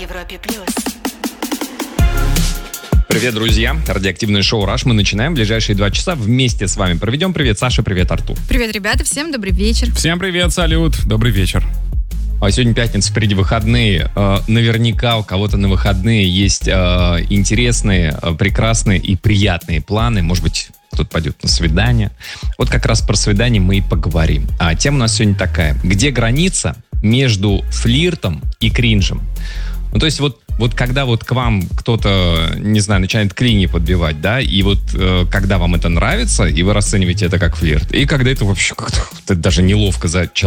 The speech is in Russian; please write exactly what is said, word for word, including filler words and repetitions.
Европе плюс. Привет, друзья! Радиоактивное шоу «Раш». Мы начинаем. Ближайшие два часа вместе с вами проведем. Привет, Саша, привет, Артур. Привет, ребята, всем добрый вечер. Всем привет, салют, добрый вечер. А сегодня пятница, впереди выходные. Э, наверняка у кого-то на выходные есть э, интересные, э, прекрасные и приятные планы. Может быть, кто-то пойдет на свидание. Вот как раз про свидание мы и поговорим. А тема у нас сегодня такая. Где граница между флиртом и кринжем? Ну, то есть вот, вот когда вот к вам кто-то, не знаю, начинает клинья подбивать, да, и вот э, когда вам это нравится, и вы расцениваете это как флирт, и когда это вообще как-то даже неловко за человека,